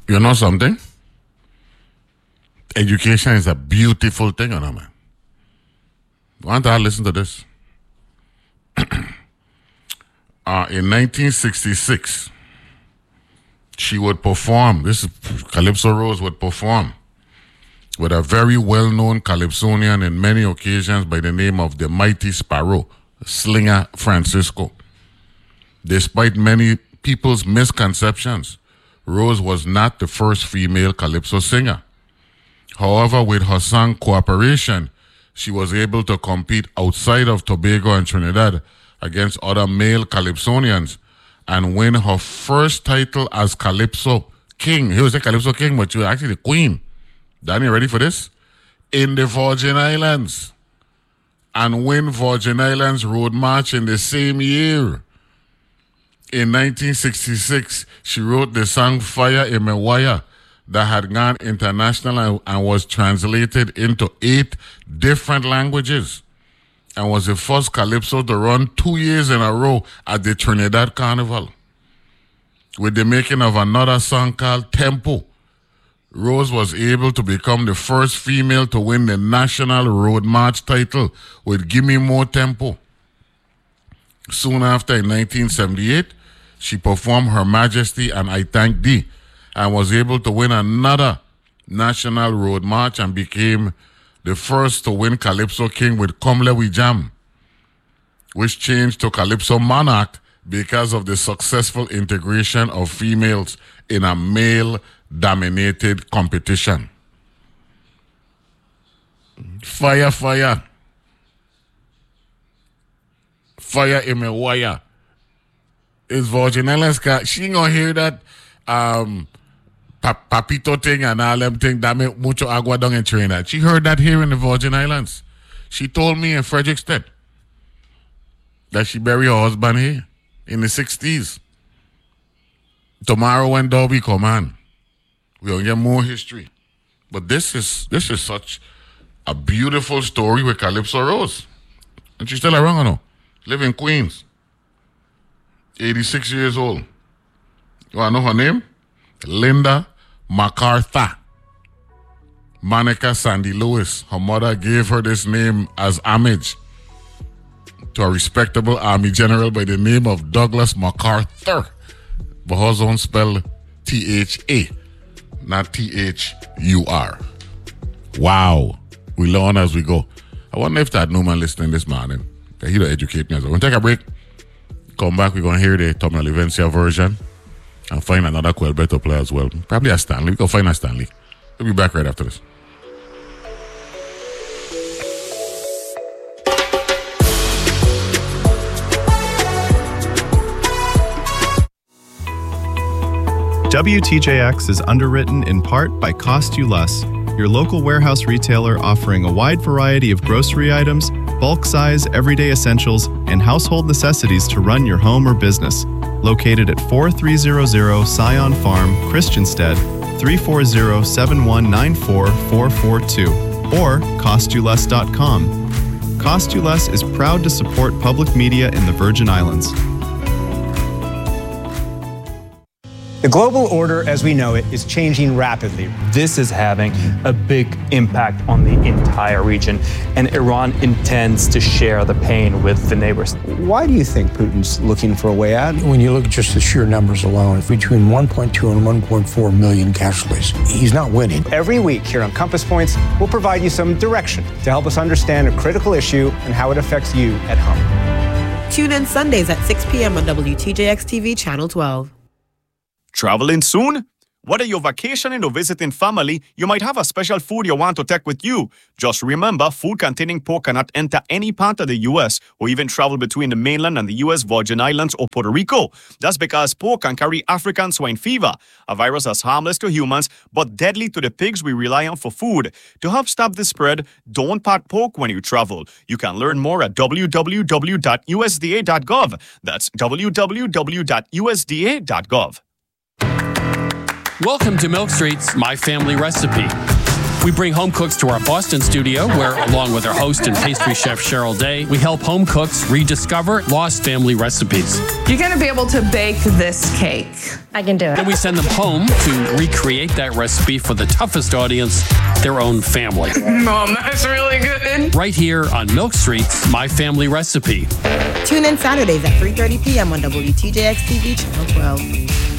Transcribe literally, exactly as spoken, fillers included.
You know something? Education is a beautiful thing, you know, man. Why don't I listen to this? uh, in nineteen sixty-six, she would perform. This is Calypso Rose would perform with a very well-known Calypsonian in many occasions by the name of the Mighty Sparrow, Slinger Francisco. Despite many people's misconceptions, Rose was not the first female Calypso singer. However, with her song Cooperation, she was able to compete outside of Tobago and Trinidad against other male Calypsonians and win her first title as Calypso King. He was a Calypso King, but she was actually the queen. Danny, ready for this? In the Virgin Islands. And win Virgin Islands Road March in the same year. In nineteen sixty-six, she wrote the song Fire in My Wire that had gone international and, and was translated into eight different languages and was the first Calypso to run two years in a row at the Trinidad Carnival. With the making of another song called Tempo, Rose was able to become the first female to win the National Road March title with Gimme More Tempo. Soon after, in nineteen seventy-eight, she performed Her Majesty and I Thank Thee and was able to win another National Road March and became the first to win Calypso King with Komle We Jam, which changed to Calypso Monarch because of the successful integration of females in a male-dominated competition. Fire, fire. Fire in my wire. It's Virgin Islands. She ain't gonna hear that um, Papito thing and all them thing that make mucho agua down in Trinidad. She heard that here in the Virgin Islands. She told me in Frederickstead that she buried her husband here in the sixties. Tomorrow when Derby come on, we'll get more history. But this is this is such a beautiful story with Calypso Rose. And she's still around, no? Live in Queens. eighty-six years old. You want to know her name? Linda MacArthur. Monica Sandy Lewis. Her mother gave her this name as homage to a respectable army general by the name of Douglas MacArthur. But hers own spelled T H A, not T H U R. Wow. We learn as we go. I wonder if that Newman listening this morning. He'll educate me as well. We're going to take a break. Come back. We're going to hear the Tommy Livencia version and find another Quelbet to play as well. Probably a Stanley. We can find a Stanley. We'll be back right after this. W T J X is underwritten in part by Cost You Less, your local warehouse retailer offering a wide variety of grocery items, bulk size, everyday essentials, and household necessities to run your home or business. Located at forty-three hundred Scion Farm, Christiansted, three four zero, seven one nine four, four four two, or cost you less dot com. Cost You Less is proud to support public media in the Virgin Islands. The global order as we know it is changing rapidly. This is having a big impact on the entire region, and Iran intends to share the pain with the neighbors. Why do you think Putin's looking for a way out? When you look at just the sheer numbers alone, between one point two and one point four million casualties, he's not winning. Every week here on Compass Points, we'll provide you some direction to help us understand a critical issue and how it affects you at home. Tune in Sundays at six p.m. on W T J X T V Channel twelve. Traveling soon? Whether you're vacationing or visiting family, you might have a special food you want to take with you. Just remember, food containing pork cannot enter any part of the U S or even travel between the mainland and the U S Virgin Islands or Puerto Rico. That's because pork can carry African swine fever, a virus that's harmless to humans but deadly to the pigs we rely on for food. To help stop the spread, don't pack pork when you travel. You can learn more at w w w dot u s d a dot gov. That's w w w dot u s d a dot gov. Welcome to Milk Street's My Family Recipe. We bring home cooks to our Boston studio, where, along with our host and pastry chef Cheryl Day, we help home cooks rediscover lost family recipes. You're going to be able to bake this cake. I can do it. Then we send them home to recreate that recipe for the toughest audience, their own family. Mom, that's really good. Right here on Milk Street's My Family Recipe. Tune in Saturdays at three thirty p.m. on W T J X T V Channel twelve.